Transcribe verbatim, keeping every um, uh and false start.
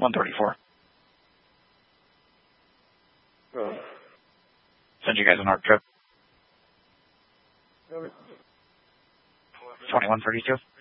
one thirty-four. Oh. Send you guys an arc trip. Okay. twenty-one thirty-two.